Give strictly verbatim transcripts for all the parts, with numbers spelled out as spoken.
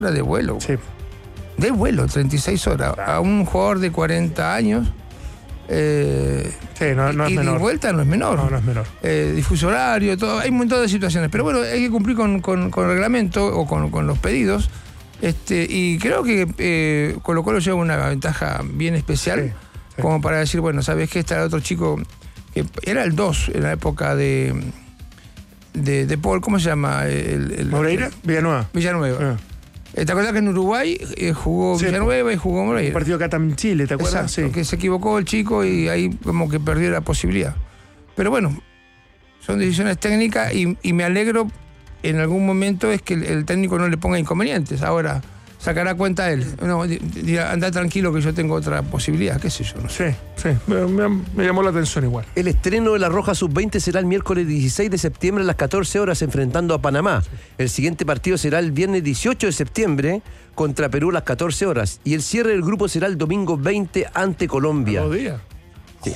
horas de vuelo. Sí. De vuelo, treinta y seis horas. A un jugador de cuarenta años. Eh, sí, no, no es y menor. de vuelta no es menor. No, no es menor. Eh, difuso horario, todo. Hay un montón de situaciones. Pero bueno, hay que cumplir con, con, con el reglamento o con, con los pedidos. Este, y creo que eh, Colo Colo lleva una ventaja bien especial. Sí, sí. Como para decir, bueno, ¿sabes qué? Está el otro chico. Que era el dos en la época de. De, de Paul, ¿cómo se llama? El, el, ¿Moreira? El, Villanueva. Villanueva. Ah. ¿Te acuerdas que en Uruguay eh, jugó sí, Villanueva y jugó Moreira? Un partido acá también en Chile, ¿te acuerdas? Exacto, sí. Que se equivocó el chico y ahí como que perdió la posibilidad. Pero bueno, son decisiones técnicas y, y me alegro en algún momento es que el, el técnico no le ponga inconvenientes. Ahora, sacará cuenta él. No, dirá, anda tranquilo que yo tengo otra posibilidad, qué sé yo, no sé. Sí, sí, me, me, me llamó la atención igual. El estreno de la Roja sub veinte será el miércoles dieciséis de septiembre a las catorce horas enfrentando a Panamá. El siguiente partido será el viernes dieciocho de septiembre contra Perú a las catorce horas. Y el cierre del grupo será el domingo veinte ante Colombia. ¿Dos días? Sí.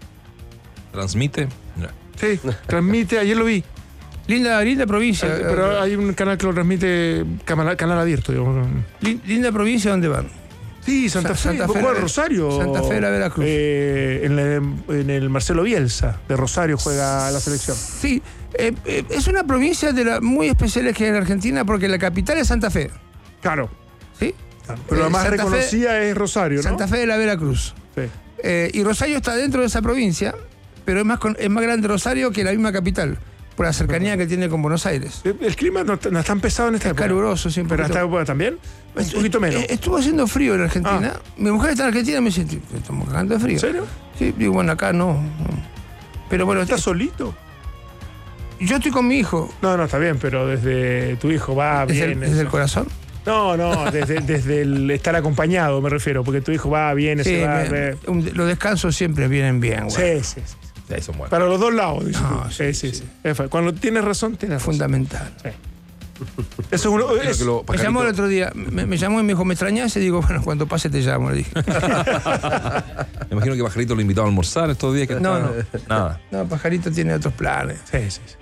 ¿Transmite? No. Sí, transmite, ayer lo vi. Linda, linda provincia. Ay, pero hay un canal que lo transmite, canal, canal abierto, digamos. Linda provincia, ¿dónde van? Sí, Santa Fe, Santa Fe, juega Rosario. Santa Fe de la Veracruz. Eh, en, la, en el Marcelo Bielsa, de Rosario, juega la selección. Sí, eh, eh, es una provincia de la, muy especial que hay en Argentina porque la capital es Santa Fe. Claro. ¿Sí? Claro. Pero eh, la más Santa reconocida Fe, es Rosario, ¿no? Santa Fe de la Veracruz. Sí. Eh, y Rosario está dentro de esa provincia, pero es más, es más grande Rosario que la misma capital. Por la cercanía que tiene con Buenos Aires. El, el clima no, no es tan pesado en esta es época. Caluroso siempre. Pero esta época también, un poquito menos. Estuvo haciendo frío en Argentina. Ah. Mi mujer está en Argentina y me dice, estamos cagando de frío. ¿En serio? Sí, digo, bueno, acá no. no. Pero bueno. ¿Estás solito? Yo estoy con mi hijo. No, no, está bien, pero desde tu hijo va ¿Desde bien. El, ¿Desde el corazón? No, no, desde, desde el estar acompañado me refiero, porque tu hijo va, viene, sí, se va. Me, re... un, los descansos siempre vienen bien, güey. Sí, sí, sí. Sí, para los dos lados, dice no, sí, sí, sí, sí. Cuando tienes razón, tienes razón. Fundamental. Sí. Eso es uno. Es, que lo, me llamó el otro día, me, me llamó y me dijo, ¿me extrañás? Y digo, bueno, cuando pase te llamo, le dije. Me imagino que Pajarito lo invitó a almorzar estos días. Que no, está... no. Nada. No, Pajarito tiene otros planes. Sí, sí, sí.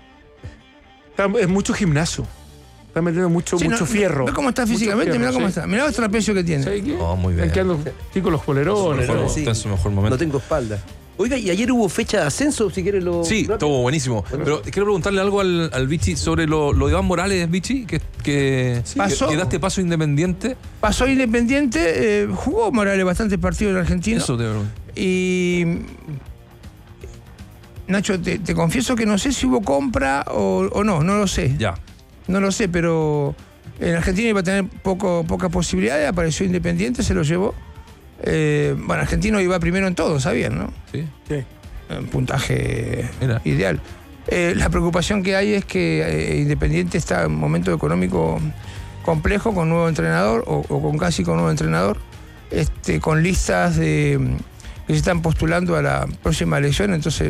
Es mucho gimnasio. Está metiendo mucho, sí, mucho no, fierro. ¿Ves cómo está físicamente? Fierro, mirá cómo sí. está. Mirá el trapecio que tiene. ¿Sí? Oh, muy bien. Que ando, sí, con los polerones. Mejor, ¿no? Sí. Está en su mejor momento. No tengo espalda. Oiga, y ayer hubo fecha de ascenso, si quieres lo... Sí, estuvo buenísimo. Bueno, pero quiero preguntarle algo al, al Vichy sobre lo, lo de Iván Morales, Vichy, que, que, sí, pasó, que daste paso Independiente. Pasó Independiente, eh, jugó Morales bastantes partidos en Argentina. Eso te verdad. Y... Nacho, te, te confieso que no sé si hubo compra o, o no, no lo sé. Ya. No lo sé, pero en Argentina iba a tener poco, pocas posibilidades, apareció Independiente, se lo llevó. Eh, bueno, Argentino iba primero en todo, ¿sabían, no? Sí. Sí. Un puntaje Mira. ideal. Eh, la preocupación que hay es que eh, Independiente está en un momento económico complejo, con nuevo entrenador, o, o con casi con nuevo entrenador, este, con listas de, que se están postulando a la próxima elección, entonces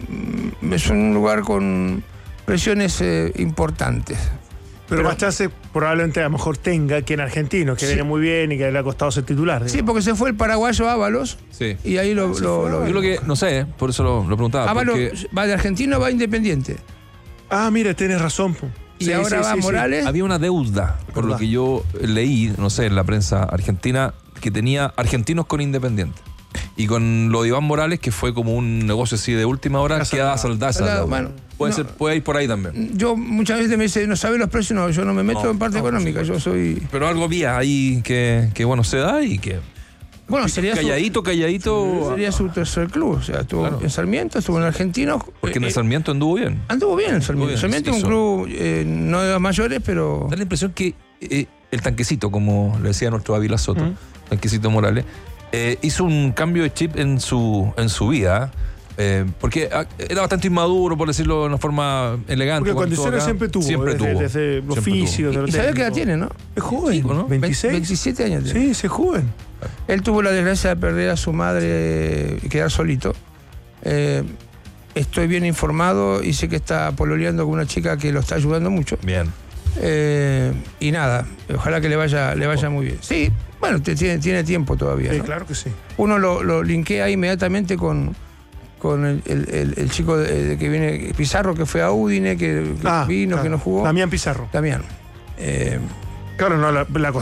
es un lugar con presiones eh, importantes. Pero, Pero más chance probablemente a lo mejor tenga que en Argentino, que sí. viene muy bien y que le ha costado ser titular. Digamos. Sí, porque se fue el paraguayo Ábalos. Sí. Y ahí lo... lo, lo Yo lo que, no sé, por eso lo, lo preguntaba. Ábalos porque... va de Argentino, va Independiente. Ah, mira, tienes razón. Po. Y sí, ahora sí, va sí, Morales. Sí. Había una deuda, por lo que yo leí, no sé, en la prensa argentina, que tenía argentinos con Independiente. Y con lo de Iván Morales, que fue como un negocio así de última hora, queda saldada. Bueno, puede, no, ser, puede ir por ahí también. Yo muchas veces me dicen, no sabes los precios, no, yo no me meto no, en parte no, económica, yo soy... Pero algo había ahí que, que bueno, se da y que... Bueno, sería calladito, su, calladito. Sería su tercer club, o sea, estuvo claro. en Sarmiento, estuvo en Argentino. Porque en el eh, Sarmiento anduvo bien. Anduvo bien en Sarmiento. Bien, Sarmiento es un club eh, no de los mayores, pero... Da la impresión que eh, el tanquecito, como le decía nuestro Ávila Soto, uh-huh. tanquecito Morales, eh, hizo un cambio de chip en su, en su vida. Eh, porque era bastante inmaduro, por decirlo de una forma elegante. Porque condiciones siempre tuvo. Siempre desde, tuvo. Desde los oficios. ¿Y, ¿Y sabe qué edad tiene, no? Es joven, sí, ¿no? veintiséis. veintisiete años tiene. Sí, es joven. Él tuvo la desgracia de perder a su madre y quedar solito. Eh, estoy bien informado y sé que está pololeando con una chica que lo está ayudando mucho. Bien. Eh, y nada, ojalá que le vaya, le vaya muy bien. Sí, bueno, tiene, tiene tiempo todavía. Sí, ¿no? claro que sí. Uno lo, lo linkea inmediatamente con, con el, el, el chico de, de que viene, Pizarro, que fue a Udine, que, que ah, vino, claro. que no jugó. Damián Pizarro. Damián. Eh, Claro, no, la, la